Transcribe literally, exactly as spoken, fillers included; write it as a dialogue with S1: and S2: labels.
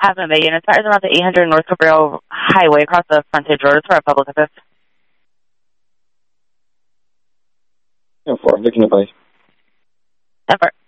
S1: Aspen Bay units, that is around the eight hundred North Cabrillo Highway across the frontage road. It's for a public assist.
S2: ten four, looking at bye.
S1: ten four.